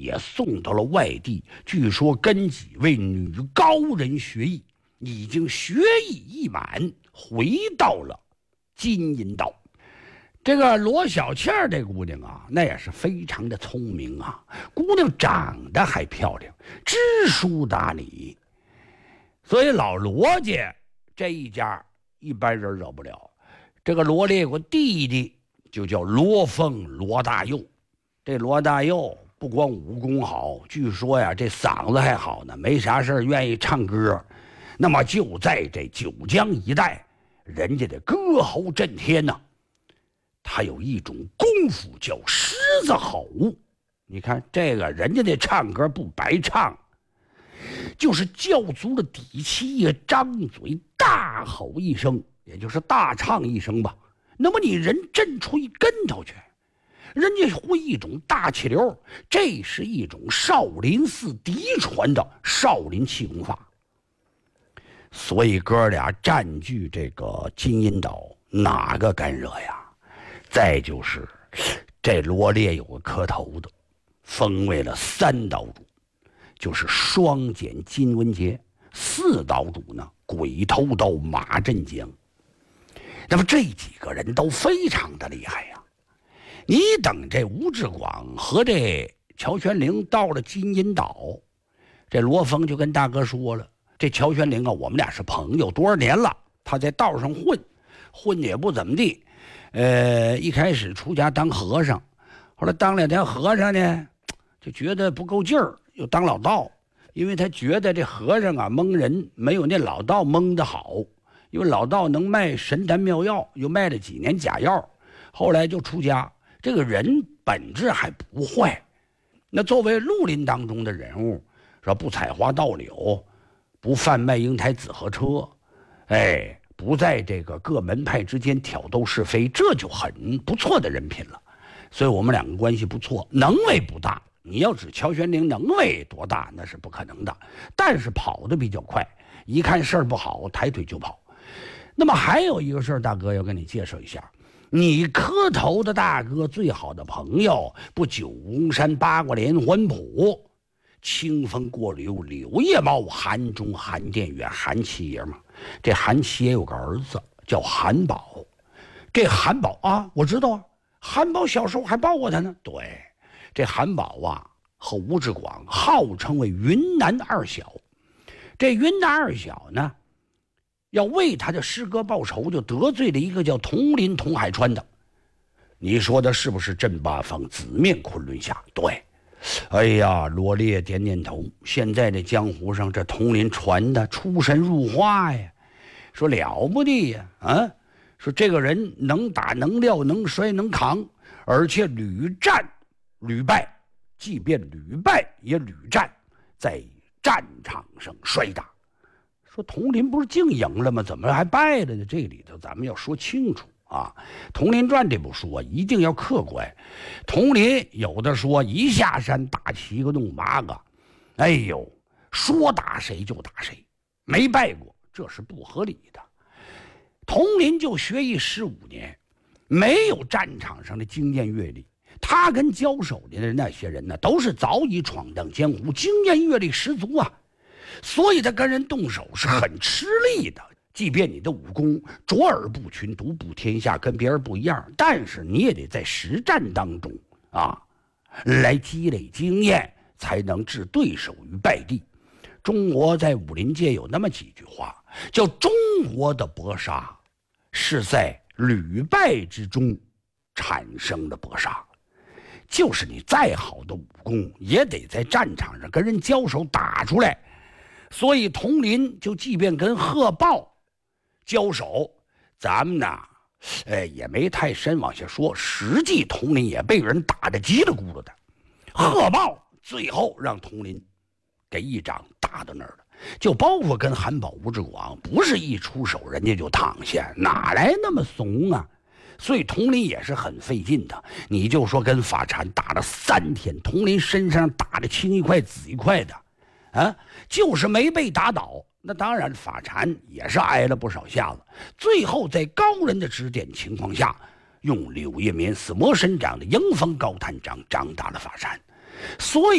也送到了外地，据说跟几位女高人学艺，已经学艺已满，回到了金银岛。这个罗小倩这姑娘啊，那也是非常的聪明啊，姑娘长得还漂亮，知书达理，所以老罗家这一家一般人惹不了。这个罗烈有个弟弟就叫罗凤罗大佑，这罗大佑不光武功好，据说呀这嗓子还好呢，没啥事愿意唱歌。那么就在这九江一带，人家的歌喉震天呢。他有一种功夫叫狮子吼，你看这个人家的唱歌不白唱，就是叫足了底气，也张嘴大吼一声，也就是大唱一声吧。那么你人震出一跟头去，人家会一种大气流，这是一种少林寺嫡传的少林气功法。所以哥俩占据这个金银岛，哪个敢惹呀？再就是这罗烈有个磕头的，封为了三岛主，就是双剪金文杰；四岛主呢，鬼头刀马振江。那么这几个人都非常的厉害呀。你等这吴志广和这乔玄龄到了金银岛，这罗峰就跟大哥说了，这乔玄龄啊，我们俩是朋友多少年了，他在道上混也不怎么地。一开始出家当和尚，后来当2天和尚呢，就觉得不够劲儿，又当老道。因为他觉得这和尚啊蒙人没有那老道蒙得好，因为老道能卖神丹妙药，又卖了几年假药，后来就出家。这个人本质还不坏。那作为绿林当中的人物，说不采花盗柳，不贩卖鹰台子和车，不在这个各门派之间挑逗是非，这就很不错的人品了。所以我们两个关系不错，能为不大。你要指乔玄龄能为多大，那是不可能的，但是跑得比较快，一看事儿不好，抬腿就跑。那么还有一个事儿，大哥要跟你介绍一下，你磕头的大哥最好的朋友，不九宫山八卦连环谱，清风过柳柳叶茂，韩中韩殿远韩七爷嘛。这韩七爷有个儿子叫韩宝，这韩宝啊，我知道啊，韩宝小时候还抱过他呢。对，这韩宝啊和吴志广号称为云南二小。这云南二小呢，要为他的师哥报仇，就得罪了一个叫佟林佟海川的。你说的是不是镇八方紫面昆仑侠？对。哎呀，罗烈点点头。现在这江湖上这佟林传的出神入化呀，说了不得呀啊！说这个人能打能撂能摔能扛，而且屡战屡败，即便屡败也屡战，在战场上摔打。说佟林不是净赢了吗？怎么还败了呢？这里头咱们要说清楚啊。佟林传这部书啊，一定要客观。佟林有的说一下山打7个弄8个，哎呦，说打谁就打谁，没败过，这是不合理的。佟林就学艺15年，没有战场上的经验阅历，他跟交手的那些人呢，都是早已闯荡江湖，经验阅历十足啊，所以他跟人动手是很吃力的。即便你的武功卓尔不群，独步天下，跟别人不一样，但是你也得在实战当中啊，来积累经验，才能置对手于败地。中国在武林界有那么几句话，叫中国的搏杀是在屡败之中产生的搏杀，就是你再好的武功，也得在战场上跟人交手打出来。所以佟林就即便跟贺豹交手，咱们呢，也没太深往下说。实际佟林也被人打得急了咕噜的，贺豹最后让佟林给一掌打到那儿了。就包括跟韩宝、吴志广，不是一出手人家就躺下，哪来那么怂啊？所以佟林也是很费劲的。你就说跟法禅打了3天，佟林身上打得青一块紫一块的，啊，就是没被打倒。那当然法禅也是挨了不少下子，最后在高人的指点情况下，用柳叶棉死魔神掌的迎风高探掌掌打了法禅。所以